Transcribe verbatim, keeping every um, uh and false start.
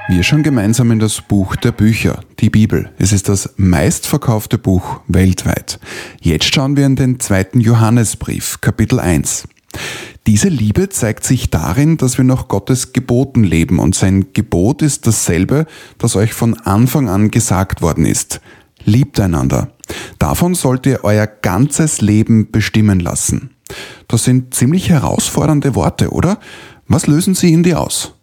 Wir schauen gemeinsam in das Buch der Bücher, die Bibel. Es ist das meistverkaufte Buch weltweit. Jetzt schauen wir in den zweiten Johannesbrief, Kapitel eins. Diese Liebe zeigt sich darin, dass wir nach Gottes Geboten leben, und sein Gebot ist dasselbe, das euch von Anfang an gesagt worden ist. Liebt einander. Davon sollt ihr euer ganzes Leben bestimmen lassen. Das sind ziemlich herausfordernde Worte, oder? Was lösen sie in dir aus?